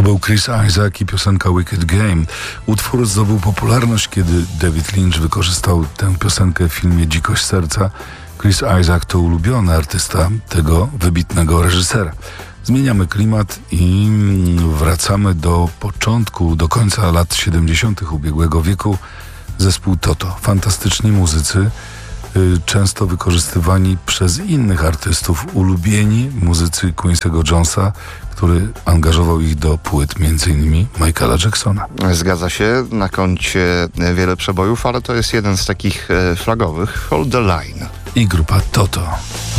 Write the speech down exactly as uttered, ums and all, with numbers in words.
był Chris Isaak i piosenka Wicked Game. Utwór zdobył popularność, kiedy David Lynch wykorzystał tę piosenkę w filmie Dzikość serca. Chris Isaak to ulubiony artysta tego wybitnego reżysera. Zmieniamy klimat i wracamy do początku, do końca lat siedemdziesiątych ubiegłego wieku. Zespół Toto. Fantastyczni muzycy, często wykorzystywani przez innych artystów, ulubieni muzycy Quincy'ego Jonesa, który angażował ich do płyt m.in. Michaela Jacksona. Zgadza się, na koncie wiele przebojów, ale to jest jeden z takich flagowych. Hold the Line. I grupa Toto.